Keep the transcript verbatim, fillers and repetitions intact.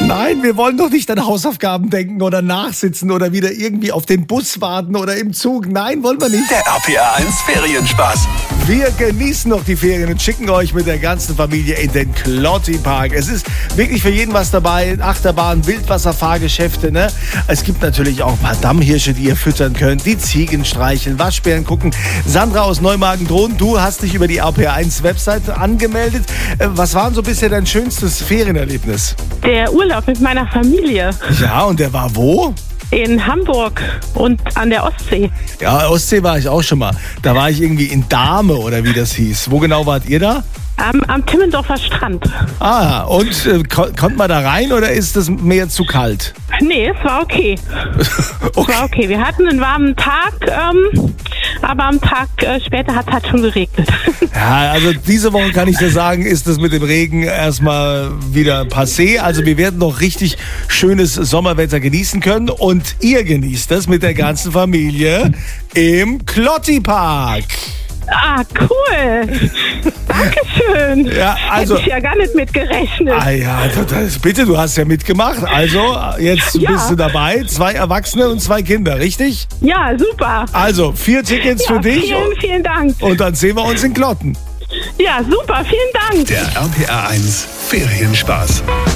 Nein, wir wollen doch nicht an Hausaufgaben denken oder nachsitzen oder wieder irgendwie auf den Bus warten oder im Zug. Nein, wollen wir nicht. Der R P R eins Ferienspaß. Wir genießen noch die Ferien und schicken euch mit der ganzen Familie in den Klotti-Park. Es ist wirklich für jeden was dabei. Achterbahn, Wildwasserfahrgeschäfte, ne? Es gibt natürlich auch ein paar Dammhirsche, die ihr füttern könnt. Die Ziegen streicheln, Waschbären gucken. Sandra aus Neumagen-Drohn, du hast dich über die R P R eins Webseite angemeldet. Was war denn so bisher dein schönstes Ferienerlebnis? Der Urlaub mit meiner Familie Ja, und der war wo? in Hamburg und an der Ostsee. Ja, Ostsee war ich auch schon mal. Da war ich irgendwie in Dahme oder wie das hieß. Wo genau wart ihr da? Am, am Timmendorfer Strand. Ah, und äh, kon- konnte man da rein oder ist das Meer zu kalt? Nee, es war okay. Es Okay. war okay. Wir hatten einen warmen Tag, ähm, aber am Tag äh, später hat es halt schon geregnet. Ja, also diese Woche kann ich dir sagen, ist das mit dem Regen erstmal wieder passé. Also wir werden noch richtig schönes Sommerwetter genießen können und ihr genießt das mit der ganzen Familie im Klotti-Park. Ah, cool. Dankeschön. Ja, also- Hätte ich ja gar nicht mit gerechnet. Ah ja, das, bitte, du hast ja mitgemacht. Also jetzt Ja. bist du dabei. Zwei Erwachsene und zwei Kinder, richtig? Ja, super. Also vier Tickets Ja, für dich vielen, vielen Dank. und dann sehen wir uns in Klotten. Ja, super. Vielen Dank. Der R P R eins Ferienspaß.